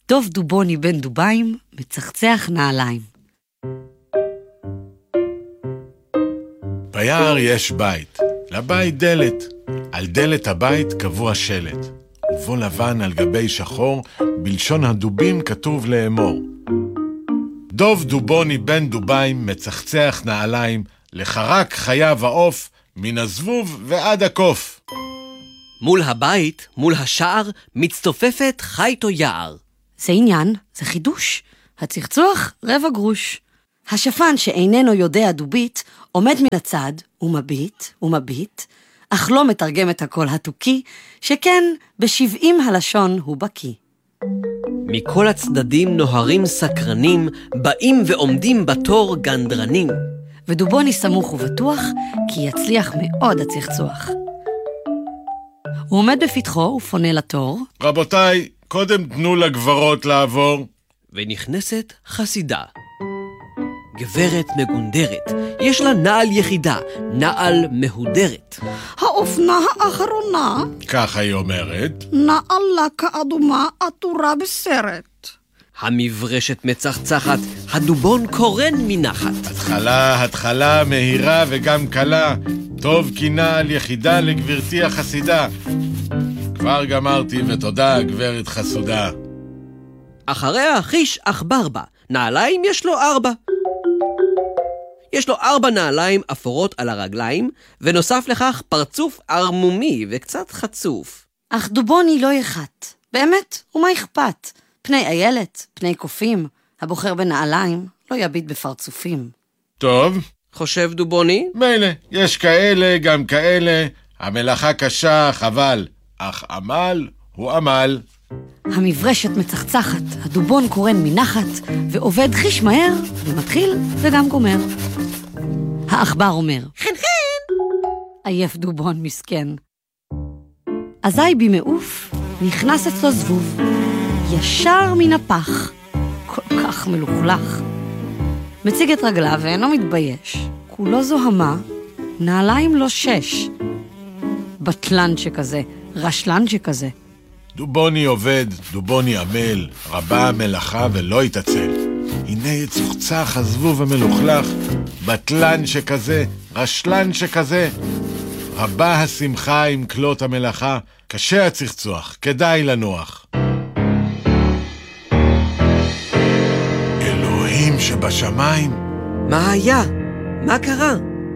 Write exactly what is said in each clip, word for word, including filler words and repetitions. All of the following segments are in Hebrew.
דוב דובוני בן דוביים מצחצח נעליים. ביער יש בית, לבית דלת. על דלת הבית קבוע שלט, ובו לבן על גבי שחור, בלשון הדובים כתוב לאמור. דוב דובוני בן דוביים מצחצח נעליים, לחרק חיה ועוף, מן הזבוב ועד הקוף. מול הבית, מול השער, מצטופפת חית או יער. זה עניין, זה חידוש. הצחצוח רבע גרוש. השפן שאיננו יודע דובית, עומד מן הצד ומביט ומביט, אך לא מתרגם את הקול התוקי, שכן בשבעים הלשון הוא בקי. מכל הצדדים נוהרים סקרנים, באים ועומדים בתור גנדרנים. ודובוני סמוך ובטוח, כי יצליח מאוד הצחצוח. הוא עומד בפתחו ופונה לתור. רבותיי, קודם תנו לגברות לעבור. ונכנסת חסידה. גברת מגונדרת, יש לה נעל יחידה, נעל מהודרת. האופנה האחרונה, ככה היא אומרת, נעלה כאדומה עטורה בסרט. המברשת מצחצחת, הדובון קורן מנחת. התחלה, התחלה, מהירה וגם קלה. טוב כי נעל יחידה לגברתי החסידה. כבר גמרתי ותודה גברת חסודה. אחריה חיש אכבר בה, נעליים יש לו ארבע. יש לו ארבע נעליים אפורות על הרגליים, ונוסף לכך פרצוף ערמומי וקצת חצוף. אך דובוני לא יחת. באמת, ומה אכפת? פני איילת, פני קופים, הבוחר בנעליים, לא יביט בפרצופים. טוב. חושב דובוני? מילא, יש כאלה, גם כאלה. המלאכה קשה, חבל. אך עמל הוא עמל. המברשת מצחצחת, הדובון קורן מנחת, ועובד חיש מהר, ומתחיל וגם גומר. האחבר אומר, חן חן! עייף דובון מסכן. אזי במעוף נכנס אצלו זבוב, ישר מן הפח, כל כך מלוכלך. מציג את רגליו ואינו מתבייש, כולו זוהמה, נעליים לו שש. בטלן שכזה, רשלן שכזה. דובוני עובד, דובוני עמל, רבה המלאכה ולא יתעצל. הנה יצוחצח הזבוב המלוכלך, בטלן שכזה, רשלן שכזה. רבה השמחה עם כלות המלאכה, קשה הצחצוח, כדאי לנוח. אלוהים שבשמיים. מה היה? מה קרה?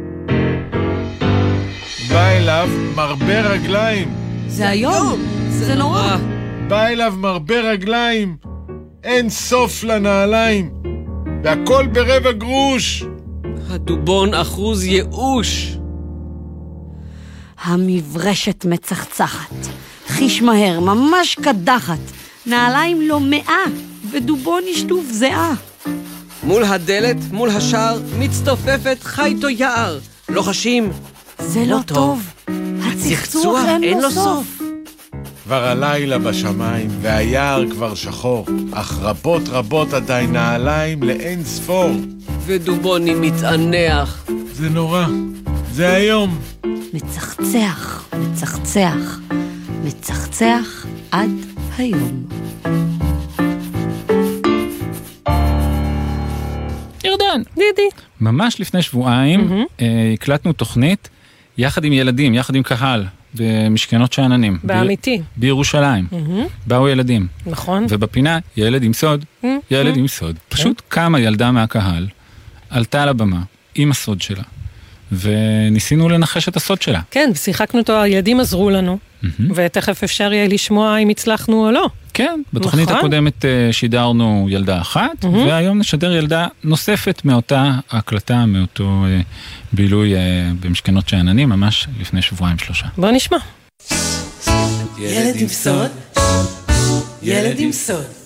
בא אליו מרבה רגליים. זה היום, זה נורא. בא אליו מרבה רגליים, אין סוף לנעליים, והכל ברבע גרוש. הדובון אחוז ייאוש. המברשת מצחצחת, חיש מהר, ממש קדחת, נעליים לו מאה, ודובון ישטוף זהה. מול הדלת, מול השער, מצטופפת חית או יער. לוחשים, זה לא טוב, הצחצוח אין לו סוף. כבר הלילה בשמיים, והיער כבר שחור, אך רבות רבות עדיין נעליים לאין ספור. ודובוני מתענח. זה נורא, זה היום. מצחצח, מצחצח, מצחצח עד היום. ירדן, דידי. ממש לפני שבועיים mm-hmm. הקלטנו תוכנית יחד עם ילדים, יחד עם קהל, במשכנות שאננים. באמיתי. ב- בירושלים. Mm-hmm. באו ילדים. נכון. ובפינה, ילד עם סוד, mm-hmm. ילד עם סוד. Mm-hmm. פשוט קמה ילדה מהקהל, עלתה על הבמה עם הסוד שלה, וניסינו לנחש את הסוד שלה. כן, ושיחקנו אותו, הילדים עזרו לנו, mm-hmm. ותכף אפשר יהיה לשמוע אם הצלחנו או לא. כן, בתוכנית נכון. הקודמת שידרנו ילדה אחת, mm-hmm. והיום נשדר ילדה נוספת מאותה הקלטה, מאותו בילוי במשכנות שאננים, ממש לפני שבועיים שלושה. בוא נשמע. ילד עם סוד, ילד עם סוד.